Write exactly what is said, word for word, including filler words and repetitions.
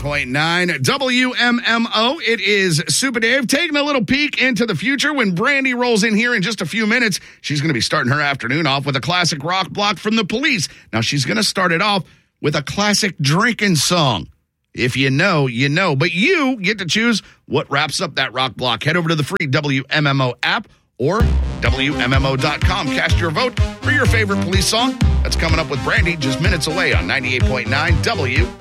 point nine W M M O. It is Super Dave taking a little peek into the future when Brandy rolls in here in just a few minutes. She's going to be starting her afternoon off with a classic rock block from the Police. Now, she's going to start it off with a classic drinking song. If you know, you know. But you get to choose what wraps up that rock block. Head over to the free W M M O app or W M M O dot com. Cast your vote for your favorite Police song. That's coming up with Brandy just minutes away on ninety-eight point nine W